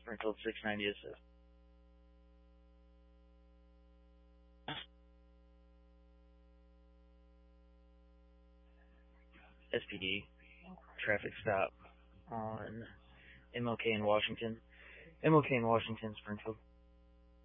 Springfield 690 assist. SPD traffic stop on MLK in Washington. MLK in Washington, Springfield.